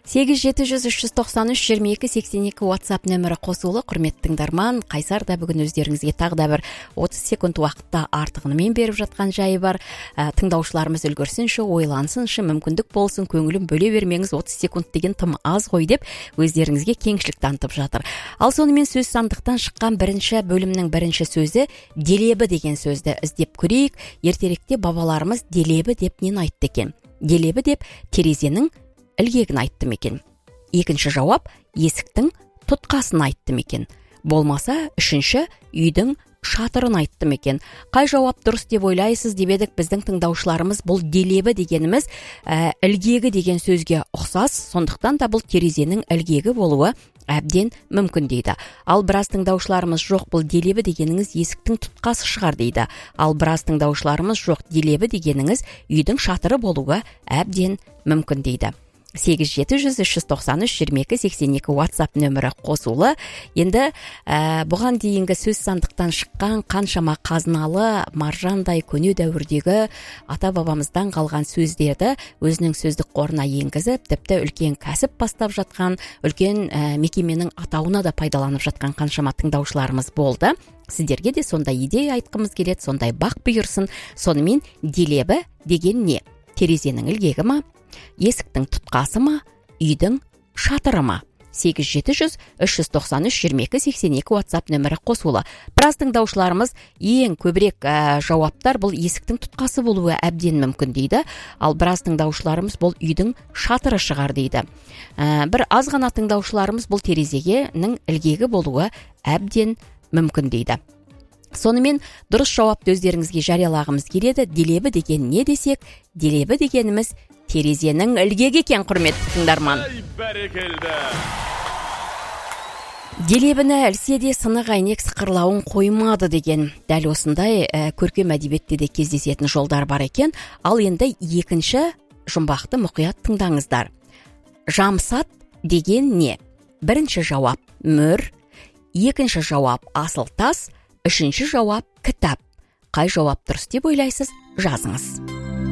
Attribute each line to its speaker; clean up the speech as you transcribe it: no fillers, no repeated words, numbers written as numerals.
Speaker 1: 8-700-393-22-82 WhatsApp нөмірі қосулы. Құрметті тыңдарман, Қайсар да бүгін өздеріңізге тағы да бір 30 секунд уақытта артығынымен беріп жатқан жайы бар. Тыңдаушыларымыз үлгірсінші, ойлансыншы, мүмкіндік болсын, көңілін бөле бермеңіз, 30 секунд деген тым аз ғой деп өздеріңізге кеңшілік танытып жатыр. Ал сонымен сөз сандықтан шыққан бірінші бөлімнің бірінші сөзі делебі деген сөзді іздеп көрейік. Ертеректе бабаларымыз делебі деп нені айтты екен? Делебі деп терезенің ілгегін айтты екен. Екінші жауап есіктің тұтқасын айтты екен. Болмаса үшінші үйдің шатырын айтты екен. Қай жауап дұрыс деп ойлайсыз деп едік. Біздің тыңдаушыларымыз бұл делебі дегеніміз ілгегі деген сөзге ұқсас, сондықтан да бұл терезенің ілгегі болуы әбден мүмкін дейді. Ал біраз тыңдаушыларымыз жоқ, бұл делебі дегеніңіз есіктің тұтқасы шығар дейді. Ал біраз тыңдаушыларымыз жоқ, делебі дегеніңіз үйдің шатыры болуы әбден мүмкін дейді. 8-700-393-22-82 WhatsApp нөмірі қосулы. Енді бұған дейінгі сөз сандықтан шыққан қаншама қазыналы, маржандай көне дәуірдегі ата-бабамыздан қалған сөздерді өзінің сөздік қорына енгізіп, тіпті үлкен кәсіп бастап жатқан, үлкен мекеменің атауына да пайдаланып жатқан қаншама тыңдаушыларымыз болды. Сіздерге де сондай идея айтқымыз келеді, сондай бақ бұйырсын. Сонымен делебі деген не? Терезенің ілгегі ма? Есіктің тұтқасы ма? Үйдің шатыры ма? 8-700-393-22-82 WhatsApp нөмірі қосулы. Біраз тыңдаушыларымыз ең көбірек жауаптар бұл есіктің тұтқасы болуы әбден мүмкін дейді. Ал біраз тыңдаушыларымыз бұл үйдің шатыры шығар дейді. Бір аз ғана тыңдаушыларымыз бұл терезенің ілгегі болуы әбден мүмкін дейді. Сонымен дұрыс жауапты өздеріңізге жариялағымыз келеді. Делебі деген не десек? Делебі дегеніміз терезенің ілгегі екен, құрметті тыңдарман. Делебіні ілсе де сынық әйнек сықырлауын қоймады деген дәл осындай көркем әдебиетте де кездесетін жолдар бар екен. Ал енді екінші жұмбақты мұқият тыңдаңыздар. Жамсат деген не? Бірінші жауап мөр, екінші жауап асыл тас, үшінші жауап кітап. Қай жауап дұрыс деп ойлайсыз? Жазыңыз.